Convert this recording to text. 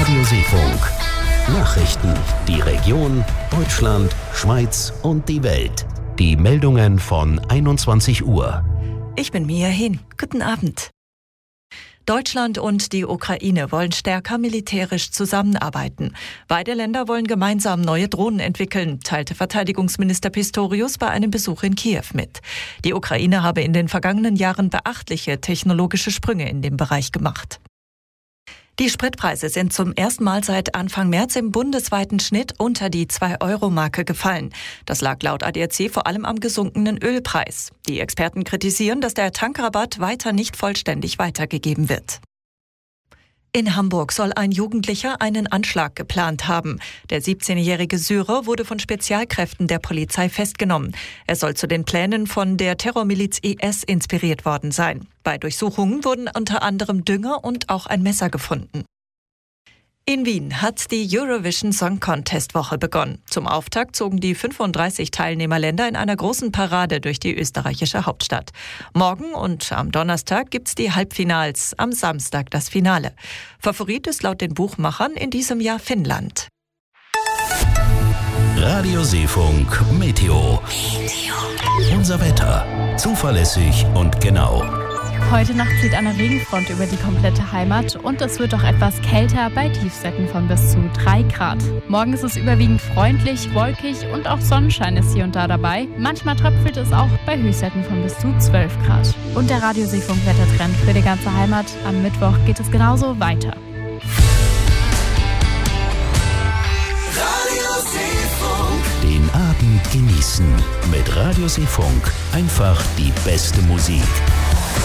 Radio Seefunk. Nachrichten, die Region, Deutschland, Schweiz und die Welt. Die Meldungen von 21 Uhr. Ich bin Mia Hin. Guten Abend. Deutschland und die Ukraine wollen stärker militärisch zusammenarbeiten. Beide Länder wollen gemeinsam neue Drohnen entwickeln, teilte Verteidigungsminister Pistorius bei einem Besuch in Kiew mit. Die Ukraine habe in den vergangenen Jahren beachtliche technologische Sprünge in dem Bereich gemacht. Die Spritpreise sind zum ersten Mal seit Anfang März im bundesweiten Schnitt unter die 2-Euro-Marke gefallen. Das lag laut ADAC vor allem am gesunkenen Ölpreis. Die Experten kritisieren, dass der Tankrabatt weiter nicht vollständig weitergegeben wird. In Hamburg soll ein Jugendlicher einen Anschlag geplant haben. Der 17-jährige Syrer wurde von Spezialkräften der Polizei festgenommen. Er soll zu den Plänen von der Terrormiliz IS inspiriert worden sein. Bei Durchsuchungen wurden unter anderem Dünger und auch ein Messer gefunden. In Wien hat die Eurovision Song Contest Woche begonnen. Zum Auftakt zogen die 35 Teilnehmerländer in einer großen Parade durch die österreichische Hauptstadt. Morgen und am Donnerstag gibt's die Halbfinals, am Samstag das Finale. Favorit ist laut den Buchmachern in diesem Jahr Finnland. Radio Seefunk Meteo. Unser Wetter. Zuverlässig und genau. Heute Nacht zieht eine Regenfront über die komplette Heimat und es wird auch etwas kälter bei Tiefstwerten von bis zu 3 Grad. Morgen ist es überwiegend freundlich, wolkig und auch Sonnenschein ist hier und da dabei. Manchmal tröpfelt es auch bei Höchstwerten von bis zu 12 Grad. Und der Radio Seefunk Wettertrend für die ganze Heimat. Am Mittwoch geht es genauso weiter. Radio Seefunk. Den Abend genießen mit Radio Seefunk. Einfach die beste Musik.